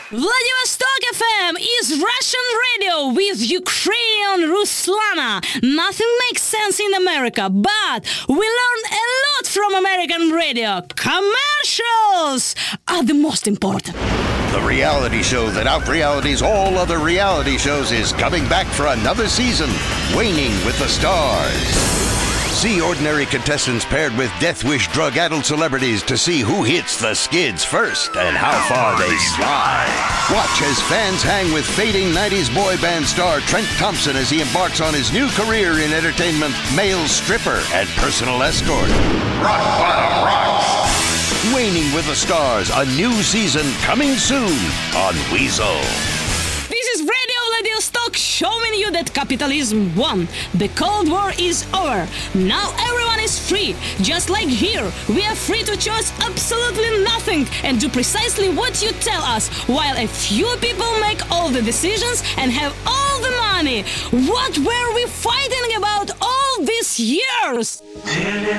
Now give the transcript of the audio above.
Vladivostok FM is Russian radio with Ukrainian Ruslana. Nothing makes sense in America, but we learn a lot from American radio. Commercials are the most important. The reality show that out-realities all other reality shows is coming back for another season, Waning with the Stars. See ordinary contestants paired with Death Wish drug-addled celebrities to see who hits the skids first and how far they slide. Watch as fans hang with fading 90s boy band star Trent Thompson as he embarks on his new career in entertainment, male stripper and personal escort. Rock Bottom Rocks! Waning with the Stars, a new season coming soon on Weasel. This is Radio Vladivostok showing you that capitalism won. The Cold War is over. Now everyone is free. Just like here, we are free to choose absolutely nothing and do precisely what you tell us, while a few people make all the decisions and have all the money. What were we fighting about all these years?